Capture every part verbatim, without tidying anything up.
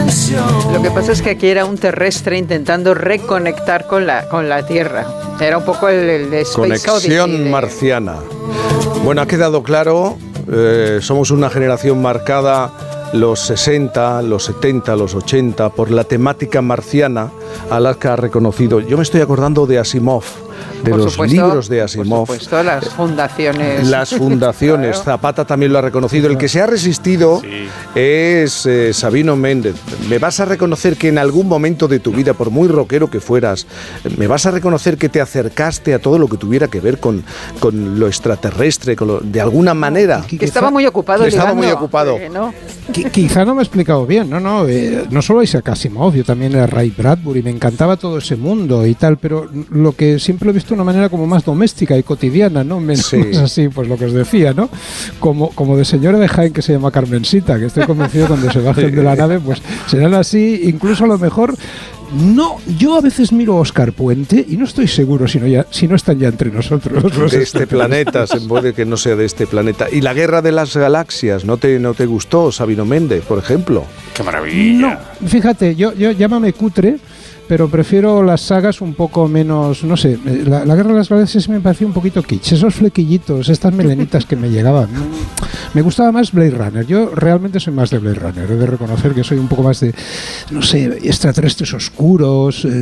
Lo que pasa es que aquí era un terrestre intentando reconectar con la, con la Tierra. Era un poco el, el de Space Conexión Odyssey de... marciana. Bueno, ha quedado claro, eh, somos una generación marcada, los sesenta, los setenta, los ochenta, por la temática marciana a la que ha reconocido. Yo me estoy acordando de Asimov, de por los supuesto, libros de Asimov. Por supuesto, las fundaciones. Las fundaciones, claro. Zapata también lo ha reconocido. El que se ha resistido sí. es eh, Sabino Méndez. Me vas a reconocer que en algún momento de tu vida, por muy rockero que fueras, me vas a reconocer que te acercaste a todo lo que tuviera que ver con, con lo extraterrestre, con lo, de alguna manera. Que estaba muy ocupado. Estaba ligando, muy ocupado. Eh, ¿no? Quizá no me he explicado bien, no, no, eh, no solo Isaac Asimov, yo también era Ray Bradbury, me encantaba todo ese mundo y tal, pero lo que siempre lo he visto de una manera como más doméstica y cotidiana, ¿no? Menos sí. así, pues lo que os decía, ¿no? Como, como de señora de Jaén que se llama Carmencita, que estoy convencido cuando se bajen de la nave, pues serán así, incluso a lo mejor. No, yo a veces miro a Óscar Puente y no estoy seguro si no, ya, si no están ya entre nosotros. De este planeta, se puede que no sea de este planeta. ¿Y la Guerra de las Galaxias no te, no te gustó, Sabino Méndez, por ejemplo? ¡Qué maravilla! No, fíjate, yo, yo llámame cutre, pero prefiero las sagas un poco menos, no sé, la, la Guerra de las Galaxias me parecía un poquito kitsch, esos flequillitos, estas melenitas que me llegaban. Me gustaba más Blade Runner, yo realmente soy más de Blade Runner, he de reconocer que soy un poco más de, no sé, extraterrestres oscuros, eh,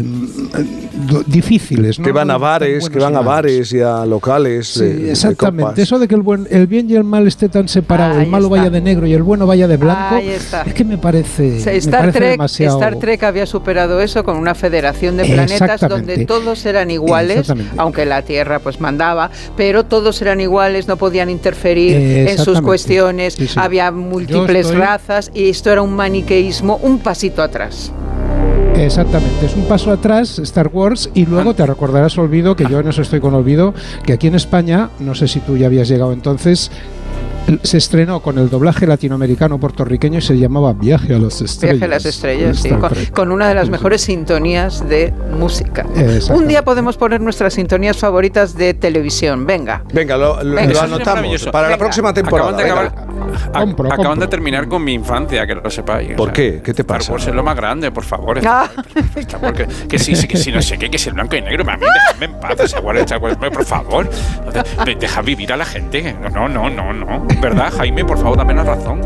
difíciles, ¿no? Que van a bares, que van a bares y a locales. Sí, de, exactamente, de eso de que el, buen, el bien y el mal esté tan separado, Ahí el malo está. vaya de negro y el bueno vaya de blanco, es que me parece, o sea, me Star, parece Trek, demasiado... Star Trek había superado eso con una federación de planetas donde todos eran iguales, aunque la Tierra pues mandaba, pero todos eran iguales, no podían interferir en sus cuestiones, sí, sí. había múltiples estoy... razas y esto era un maniqueísmo, un pasito atrás. Exactamente, es un paso atrás Star Wars y luego te recordarás, Olvido, que yo en eso estoy con Olvido, que aquí en España, no sé si tú ya habías llegado entonces, se estrenó con el doblaje latinoamericano puertorriqueño y se llamaba Viaje a las Estrellas. Viaje a las Estrellas, sí, con, con una de las mejores sintonías de música. Un día podemos poner nuestras sintonías favoritas de televisión, venga. Venga, lo, lo, venga, lo anotamos para venga. la próxima temporada. Acaban de, acabar, a, compro, acaban compro. de terminar con mi infancia, que lo sepáis. ¿Por o sea, qué? ¿Qué te pasa? Star Wars es lo más grande, por favor. Ah. Porque, que sí, sí, que sí, no sé qué, que es el blanco y negro. A mí, déjame en paz, esa guarda, por favor. Deja vivir a la gente. No, no, no, no. ¿Verdad, Jaime? Por favor, dame la razón.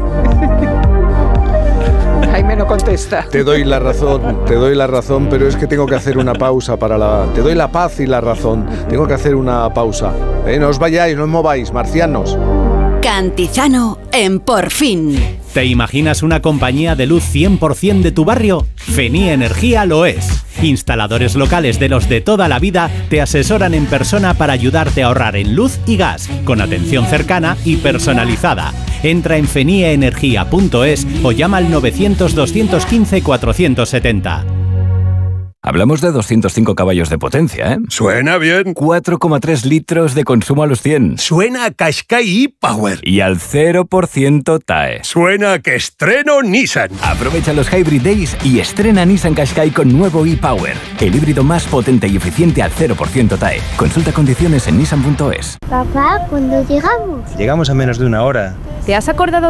Jaime no contesta. Te doy la razón, te doy la razón, pero es que tengo que hacer una pausa para la... Te doy la paz y la razón. Tengo que hacer una pausa. Eh, no os vayáis, no os mováis, marcianos. Cantizano en Por Fin. ¿Te imaginas una compañía de luz cien por ciento de tu barrio? Fenie Energía lo es. Instaladores locales de los de toda la vida te asesoran en persona para ayudarte a ahorrar en luz y gas, con atención cercana y personalizada. Entra en fenie energía punto es o llama al novecientos, doscientos quince, cuatrocientos setenta. Hablamos de doscientos cinco caballos de potencia, ¿eh? Suena bien. cuatro coma tres litros de consumo a los cien. Suena a Qashqai e-Power. Y al cero por ciento T A E. Suena a que estreno Nissan. Aprovecha los Hybrid Days y estrena Nissan Qashqai con nuevo e-Power. El híbrido más potente y eficiente al cero por ciento T A E. Consulta condiciones en nissan punto es. Papá, ¿cuándo llegamos? Llegamos a menos de una hora. ¿Te has acordado